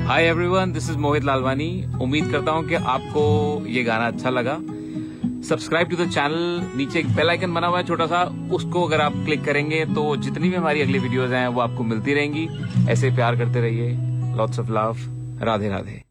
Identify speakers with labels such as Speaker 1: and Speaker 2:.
Speaker 1: Hi everyone, this is Mohit Lalwani. उम्मीद करता हूं कि आपको ये गाना अच्छा लगा। सब्सक्राइब टू द चैनल, नीचे एक बेल आइकन बना हुआ है छोटा सा, उसको अगर आप क्लिक करेंगे तो जितनी भी हमारी अगली वीडियोज हैं वो आपको मिलती रहेंगी। ऐसे प्यार करते रहिए। Lots of love. Radhe Radhe.